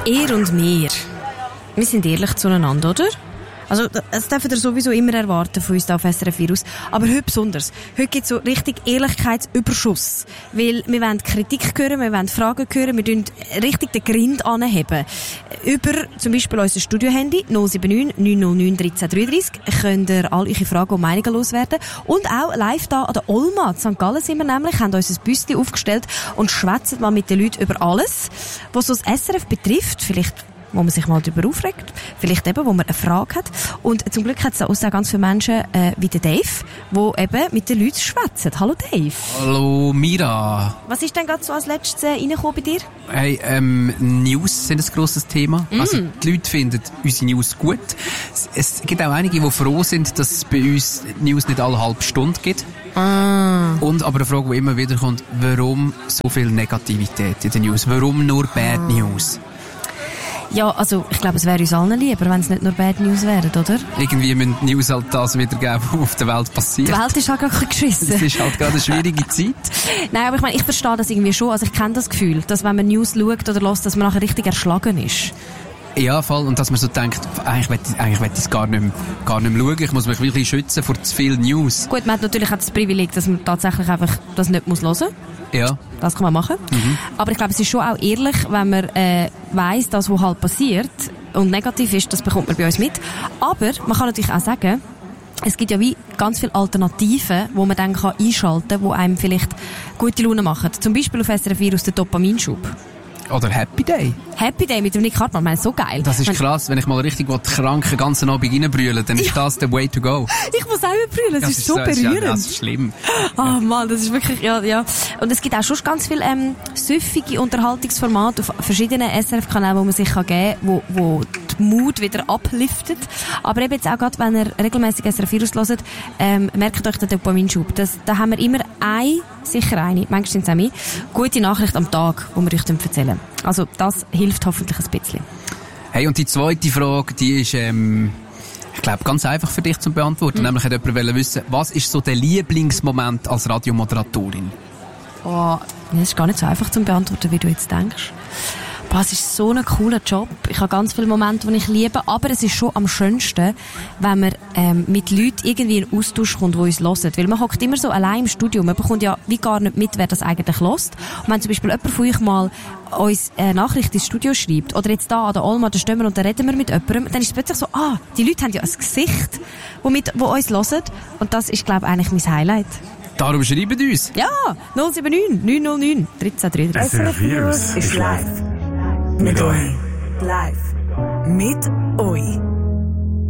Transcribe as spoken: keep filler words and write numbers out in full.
Er und mir. Wir sind ehrlich zueinander, oder? Also, das dürfen ihr sowieso immer erwarten von uns da auf S R F Virus. Aber heute besonders. Heute gibt es so richtig Ehrlichkeitsüberschuss. Weil wir wollen Kritik hören, wir wollen Fragen hören, wir tun richtig den Grind anheben. Über zum Beispiel unser Studiohandy null sieben neun neun null neun eins drei drei drei könnt ihr all eure Fragen und Meinungen loswerden. Und auch live da an der Olma, in Sankt Gallen sind wir nämlich, haben uns ein Büstchen aufgestellt und schwätzen mal mit den Leuten über alles, was so das S R F betrifft. Vielleicht wo man sich mal darüber aufregt, vielleicht eben, wo man eine Frage hat. Und zum Glück hat es auch ganz viele Menschen äh, wie der Dave, die eben mit den Leuten schwätzen. Hallo Dave. Hallo Mira. Was ist denn gerade so als letztes äh, reingekommen bei dir? Hey, ähm, News sind ein grosses Thema. Mm. Also die Leute finden unsere News gut. Es, es gibt auch einige, die froh sind, dass es bei uns News nicht alle halbe Stunde gibt. Ah. Und aber eine Frage, die immer wieder kommt, warum so viel Negativität in den News? Warum nur Bad ah. News? Ja, also ich glaube, es wäre uns allen lieber, wenn es nicht nur Bad News wären, oder? Irgendwie müssen die News halt das wiedergeben, was auf der Welt passiert. Die Welt ist halt gerade geschissen. Es ist halt gerade eine schwierige Zeit. Nein, aber ich meine, ich verstehe das irgendwie schon. Also ich kenne das Gefühl, dass wenn man News schaut oder hört, dass man nachher richtig erschlagen ist. Ja, voll. Und dass man so denkt, eigentlich will ich, eigentlich will ich es gar nicht mehr, gar nicht mehr schauen. Ich muss mich wirklich schützen vor zu viel News. Gut, man hat natürlich auch das Privileg, dass man tatsächlich einfach das nicht muss hören muss. Ja. Das kann man machen. Mhm. Aber ich glaube, es ist schon auch ehrlich, wenn man äh, weiss, dass was halt passiert und negativ ist, das bekommt man bei uns mit. Aber man kann natürlich auch sagen, es gibt ja wie ganz viele Alternativen, wo man dann kann einschalten kann, die einem vielleicht gute Laune machen. Zum Beispiel auf S R F Virus der Dopaminschub. Oder Happy Day. Happy Day mit dem Nick Hartmann, ich meine, so geil. Das ist krass, wenn ich mal richtig krank den ganzen Abend reinbrüllen, dann ist ja. das der way to go. Ich muss auch brüllen, das, das ist so, so berührend. Das ist schlimm. Ah, oh, Mann, das ist wirklich, ja, ja. Und es gibt auch schon ganz viele ähm, süffige Unterhaltungsformate auf verschiedenen S R F-Kanälen, wo man sich kann geben kann, wo, wo die Mut wieder upliftet. Aber eben jetzt auch gerade, wenn ihr regelmäßig S R F Virus hört, ähm, merkt euch den Dopaminschub. Das, da haben wir immer eine, sicher eine, manchmal sind es auch mehr, gute Nachricht am Tag, die wir euch erzählen. Also das hilft hoffentlich ein bisschen. Hey, und die zweite Frage, die ist, ähm, ich glaube, ganz einfach für dich zu beantworten. Mhm. Nämlich hat jemand wissen, was ist so der Lieblingsmoment als Radiomoderatorin? Oh, das ist gar nicht so einfach zu beantworten, wie du jetzt denkst. Boah, es ist so ein cooler Job. Ich habe ganz viele Momente, die ich liebe, aber es ist schon am schönsten, wenn man ähm, mit Leuten irgendwie in Austausch kommt, die uns hören. Weil man hockt immer so allein im Studio. Man bekommt ja wie gar nicht mit, wer das eigentlich hört. Und wenn zum Beispiel jemand von euch mal uns eine Nachricht ins Studio schreibt, oder jetzt da an der Olma, da stehen wir und da reden wir mit jemandem, dann ist es plötzlich so, ah, die Leute haben ja ein Gesicht, wo, mit, wo uns hören. Und das ist, glaube ich, eigentlich mein Highlight. Darum schreibt uns. Ja, null sieben neun neun null neun eins drei drei drei. S R F Virus ist live. Mit euch. Live. Mit euch.